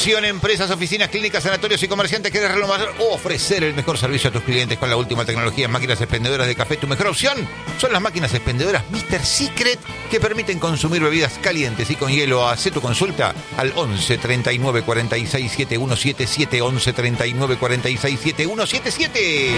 Atención, empresas, oficinas, clínicas, sanatorios y comerciantes. ¿Querés renovar o ofrecer el mejor servicio a tus clientes con la última tecnología en máquinas expendedoras de café? Tu mejor opción son las máquinas expendedoras Mr. Secret, que permiten consumir bebidas calientes y con hielo. Haz tu consulta al 11 39 46 7177, 11 39 46 7177.